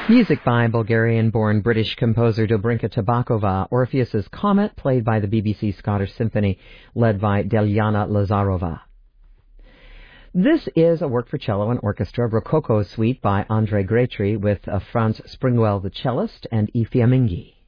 Music by Bulgarian-born British composer Dobrinka Tabakova, Orpheus's Comet, played by the BBC Scottish Symphony, led by Delyana Lazarova. This is a work for cello and orchestra, Rococo Suite by André Gretry, with Franz Springwell, the cellist, and E. Fiammingi.